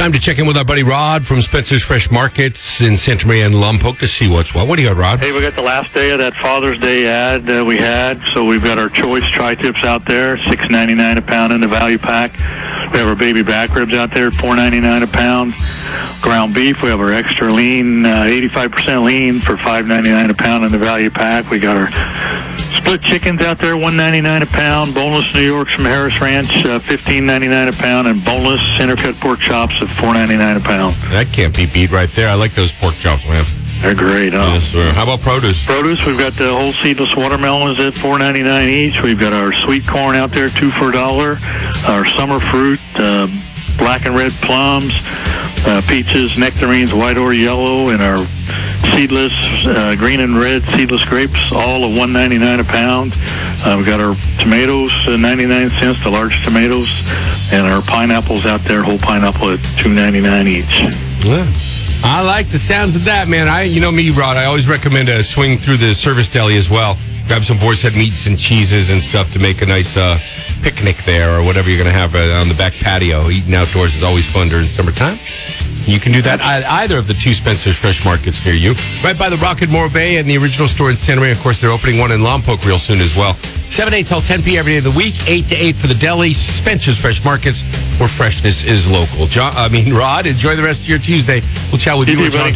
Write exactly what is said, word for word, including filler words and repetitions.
Time to check in with our buddy Rod from Spencer's Fresh Markets in Santa Maria and Lompoc to see what's what. What do you got, Rod? Hey, we got the last day of that Father's Day ad uh, we had, so we've got our choice tri-tips out there, six ninety-nine a pound in the value pack. We have our baby back ribs out there, four ninety-nine a pound. Ground beef, we have our extra lean, uh, eighty-five percent lean for five ninety-nine a pound in the value pack. We got our split chickens out there, one ninety-nine a pound. Boneless New Yorks from Harris Ranch, uh, fifteen ninety-nine a pound, and boneless center cut pork chops at four ninety-nine a pound. That can't be beat right there. I like those pork chops, man. They're great, huh? Yes, sir. How about produce? Produce, we've got the whole seedless watermelons at four ninety-nine each. We've got our sweet corn out there, two for a dollar. Our summer fruit, uh, black and red plums, uh, peaches, nectarines, white or yellow, and our seedless uh, green and red seedless grapes, all at one ninety-nine a pound. Uh, we've got our tomatoes, uh, ninety-nine cents, the large tomatoes, and our pineapples out there, whole pineapple at two ninety-nine each. Yeah. I like the sounds of that, man. I, you know me, Rod. I always recommend a swing through the service deli as well. Grab some Boar's Head meats and cheeses and stuff to make a nice uh, picnic there or whatever you're going to have uh, on the back patio. Eating outdoors is always fun during summertime. You can do that at either of the two Spencer's Fresh Markets near you. Right by the Rocket Morro Bay and the original store in Santa Maria. Of course, they're opening one in Lompoc real soon as well. seven to eight till ten p.m. every day of the week. eight to eight for the deli. Spencer's Fresh Markets, where freshness is local. John, I mean, Rod, enjoy the rest of your Tuesday. We'll chat with you, you and John.